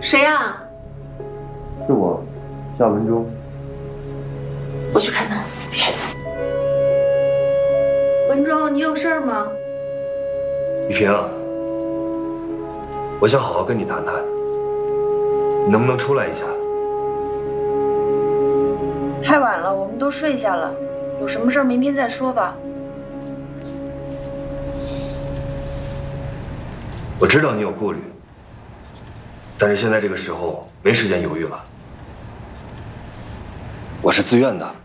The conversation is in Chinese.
谁呀？ 是我，夏文忠。 我去开门。文忠，你有事儿吗？ 雨萍，我想好好跟你谈谈，你能不能出来一下？ 太晚了，我们都睡下了，有什么事儿明天再说吧。 我知道你有顾虑，但是现在这个时候没时间犹豫了。我是自愿的。